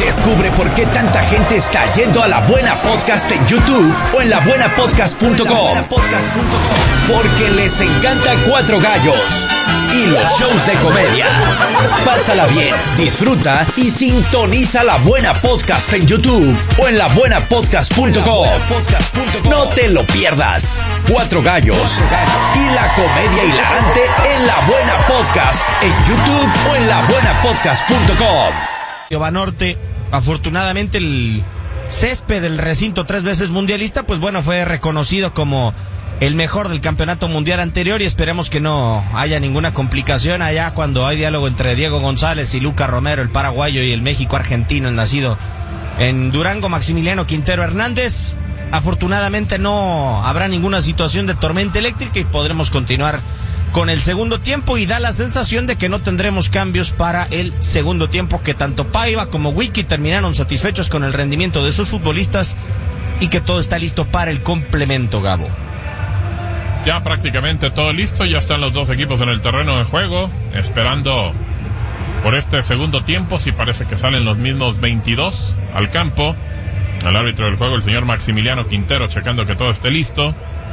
Descubre por qué tanta gente está yendo a La Buena Podcast en YouTube o en labuenapodcast.com. Porque les encanta Cuatro Gallos y los shows de comedia. Pásala bien, disfruta y sintoniza La Buena Podcast en YouTube o en labuenapodcast.com. No te lo pierdas. Cuatro Gallos y la comedia hilarante en La Buena Podcast en YouTube o en labuenapodcast.com. Banorte, afortunadamente el césped del recinto 3 veces mundialista, pues bueno, fue reconocido como el mejor del campeonato mundial anterior y esperemos que no haya ninguna complicación allá cuando hay diálogo entre Diego González y Luca Romero, el paraguayo, y el México-argentino, el nacido en Durango, Maximiliano Quintero Hernández. Afortunadamente no habrá ninguna situación de tormenta eléctrica y podremos continuar con el segundo tiempo, y da la sensación de que no tendremos cambios para el segundo tiempo, que tanto Paiva como Wiki terminaron satisfechos con el rendimiento de sus futbolistas y que todo está listo para el complemento, Gabo. Ya prácticamente todo listo, ya están los dos equipos en el terreno de juego, esperando por este segundo tiempo. Si parece que salen los mismos 22 al campo. Al árbitro del juego, el señor Maximiliano Quintero, checando que todo esté listo.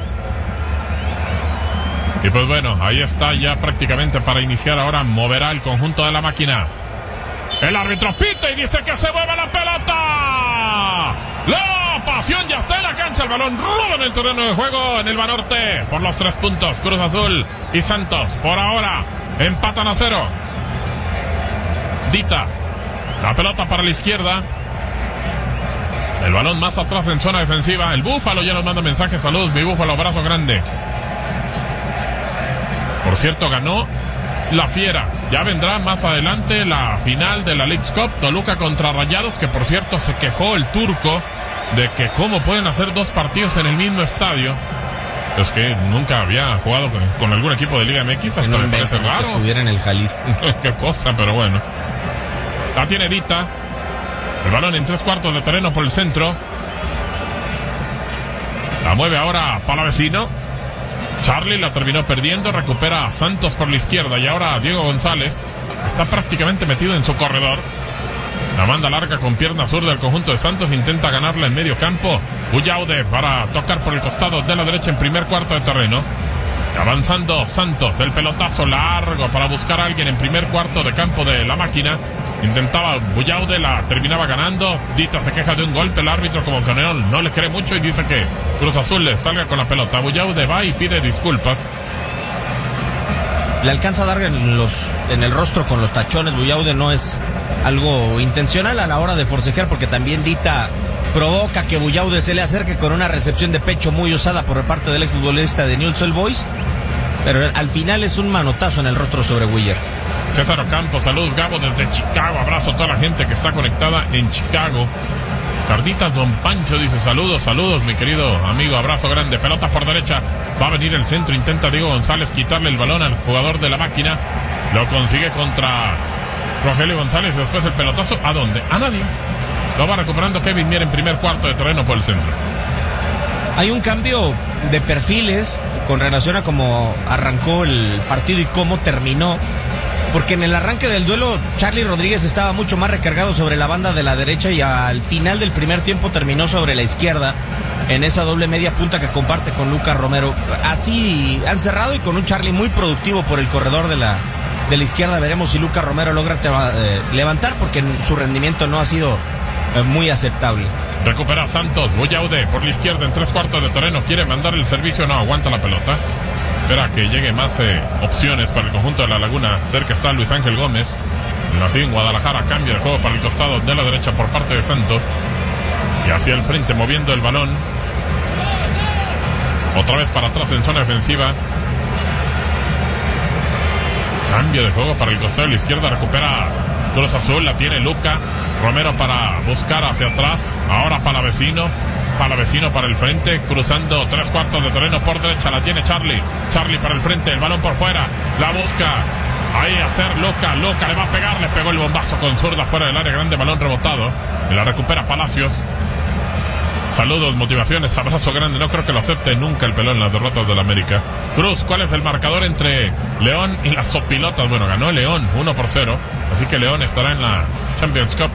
Y pues bueno, ahí está ya prácticamente para iniciar. Ahora moverá el conjunto de la máquina. El árbitro pita y dice que se mueve la pelota. La pasión ya está en la cancha. El balón ruda en el terreno de juego en el Banorte. Por los 3 puntos, Cruz Azul y Santos. Por ahora empatan a 0. Dita, la pelota para la izquierda. El balón más atrás en zona defensiva. El Búfalo ya nos manda mensajes. Saludos, mi Búfalo, abrazo grande. Por cierto, ganó la Fiera. Ya vendrá más adelante la final de la Leagues Cup, Toluca contra Rayados, que por cierto se quejó el turco de que cómo pueden hacer 2 partidos en el mismo estadio. Es que nunca había jugado con algún equipo de Liga MX. Hasta no me parece raro que estuviera en el Jalisco. Qué cosa, pero bueno. La tiene Dita. El balón en 3/4 de terreno por el centro. La mueve ahora Palavecino. Charlie la terminó perdiendo. Recupera a Santos por la izquierda. Y ahora Diego González está prácticamente metido en su corredor. La manda larga con pierna zurda del conjunto de Santos. Intenta ganarla en medio campo. Bullaude para tocar por el costado de la derecha en primer cuarto de terreno. Avanzando Santos. El pelotazo largo para buscar a alguien en primer cuarto de campo de la máquina. Intentaba Bullaude, la terminaba ganando. Dita se queja de un golpe. El árbitro, como que no le cree mucho y dice que Cruz Azul le salga con la pelota. Bullaude va y pide disculpas. Le alcanza a dar en el rostro con los tachones. Bullaude, no es algo intencional a la hora de forcejear, porque también Dita provoca que Bullaude se le acerque con una recepción de pecho muy usada por parte del exfutbolista de Newell's Old Boys, pero al final es un manotazo en el rostro sobre Willer. César Ocampo, saludos Gabo desde Chicago, abrazo a toda la gente que está conectada en Chicago. Carditas Don Pancho dice saludos mi querido amigo, abrazo grande. Pelota por derecha, va a venir el centro, intenta Diego González quitarle el balón al jugador de la máquina, lo consigue contra Rogelio González. Y después el pelotazo, ¿a dónde? A nadie. Lo va recuperando Kevin Mier en primer cuarto de terreno por el centro. Hay un cambio de perfiles con relación a cómo arrancó el partido y cómo terminó, porque en el arranque del duelo Charlie Rodríguez estaba mucho más recargado sobre la banda de la derecha y al final del primer tiempo terminó sobre la izquierda en esa doble media punta que comparte con Lucas Romero. Así han cerrado y con un Charlie muy productivo por el corredor de la izquierda. Veremos si Lucas Romero logra levantar, porque su rendimiento no ha sido muy aceptable. Recupera Santos, Bullaude por la izquierda en 3/4 de terreno, quiere mandar el servicio, no aguanta la pelota. Espera que llegue más opciones para el conjunto de La Laguna. Cerca está Luis Ángel Gómez, nacido en Guadalajara. Cambio de juego para el costado de la derecha por parte de Santos. Y hacia el frente moviendo el balón. Otra vez para atrás en zona defensiva. Cambio de juego para el costado de la izquierda. Recupera Cruz Azul, la tiene Luca Romero para buscar hacia atrás. Ahora Palavecino para el frente, cruzando 3/4 de terreno por derecha, la tiene Charlie para el frente, el balón por fuera, la busca ahí hacer Luca le va a pegar, le pegó el bombazo con zurda fuera del área grande, balón rebotado y la recupera Palacios. Saludos, motivaciones, abrazo grande. No creo que lo acepte nunca el pelón en las derrotas del América. Cruz, ¿cuál es el marcador entre León y las Sopilotas? Bueno, ganó León 1-0, así que León estará en la Champions Cup